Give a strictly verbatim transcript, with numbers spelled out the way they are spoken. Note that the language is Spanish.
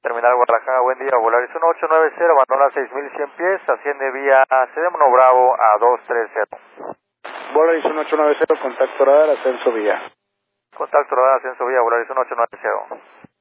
Terminal Guadalajara, buen día, Volaris uno ocho nueve cero, abandona seis mil cien pies, asciende vía Sedemno Bravo a dos tres cero. Volaris uno ocho nueve cero, contacto radar, ascenso vía. Contacto radar, ascenso vía, Volaris uno ocho nueve cero.